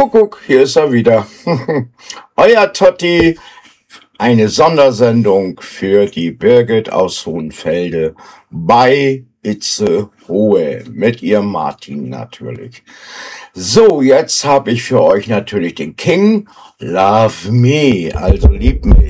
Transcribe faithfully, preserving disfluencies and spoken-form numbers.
Kuckuck, hier ist er wieder. Euer Totti, eine Sondersendung für die Birgit aus Hohenfelde bei Itzehoe mit ihrem Martin natürlich. So, jetzt habe ich für euch natürlich den King Love Me, also lieb mich.